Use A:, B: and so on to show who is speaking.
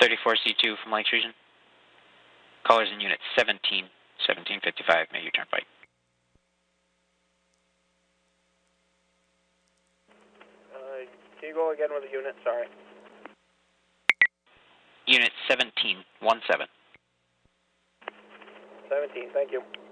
A: 34C2 from Lakes Region. Callers in Unit 1755, may you turn fight.
B: Can you go again with the unit? Sorry.
A: Unit 1717.
B: 17, thank you.